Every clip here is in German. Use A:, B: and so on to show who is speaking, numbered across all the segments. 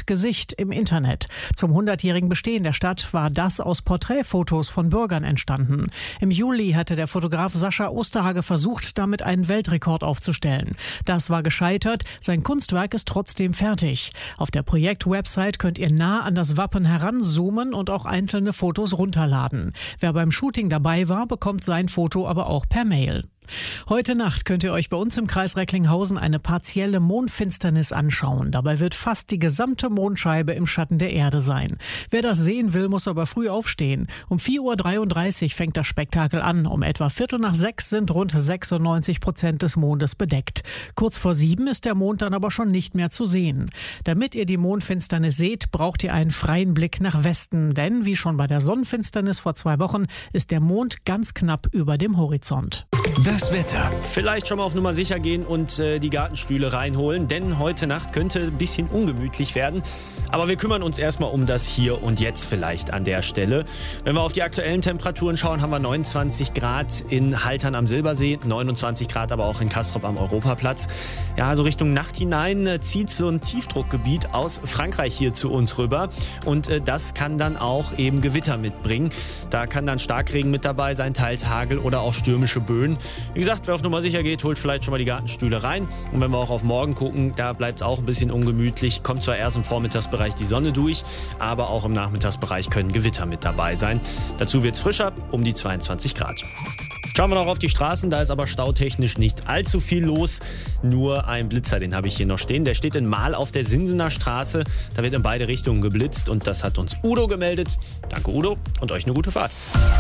A: Gesicht im Internet. Zum 100-jährigen Bestehen der Stadt war das aus Porträtfotos von Bürgern entstanden. Im Juli hatte der Fotograf Sascha Osterhage versucht, damit einen Weltrekord aufzustellen. Das war gescheitert, sein Kunstwerk ist trotzdem fertig. Auf der Projektwebsite könnt ihr nah an das Wappen heranzoomen und auch einzelne Fotos runterladen. Wer beim Shooting dabei war, bekommt sein Foto aber auch per Mail. Heute Nacht könnt ihr euch bei uns im Kreis Recklinghausen eine partielle Mondfinsternis anschauen. Dabei wird fast die gesamte Mondscheibe im Schatten der Erde sein. Wer das sehen will, muss aber früh aufstehen. Um 4:33 Uhr fängt das Spektakel an. Um etwa 5:45 sind rund 96% des Mondes bedeckt. Kurz vor 7 ist der Mond dann aber schon nicht mehr zu sehen. Damit ihr die Mondfinsternis seht, braucht ihr einen freien Blick nach Westen. Denn, wie schon bei der Sonnenfinsternis vor 2 Wochen, ist der Mond ganz knapp über dem Horizont.
B: Das Wetter.
C: Vielleicht schon mal auf Nummer sicher gehen und die Gartenstühle reinholen, denn heute Nacht könnte ein bisschen ungemütlich werden. Aber wir kümmern uns erstmal um das Hier und Jetzt vielleicht an der Stelle. Wenn wir auf die aktuellen Temperaturen schauen, haben wir 29 Grad in Haltern am Silbersee, 29 Grad aber auch in Castrop am Europaplatz. Ja, so Richtung Nacht hinein zieht so ein Tiefdruckgebiet aus Frankreich hier zu uns rüber. Und das kann dann auch eben Gewitter mitbringen. Da kann dann Starkregen mit dabei sein, teils Hagel oder auch stürmische Böen. Wie gesagt, wer auf Nummer sicher geht, holt vielleicht schon mal die Gartenstühle rein. Und wenn wir auch auf morgen gucken, da bleibt es auch ein bisschen ungemütlich. Kommt zwar erst im Vormittagsbereich die Sonne durch, aber auch im Nachmittagsbereich können Gewitter mit dabei sein. Dazu wird es frischer, um die 22 Grad. Schauen wir noch auf die Straßen, da ist aber stautechnisch nicht allzu viel los. Nur ein Blitzer, den habe ich hier noch stehen. Der steht in Mahl auf der Sinsener Straße. Da wird in beide Richtungen geblitzt und das hat uns Udo gemeldet. Danke Udo und euch eine gute Fahrt.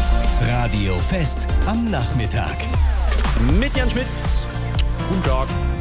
B: Radio Fest am Nachmittag.
C: Mit Jan Schmitz. Guten Tag.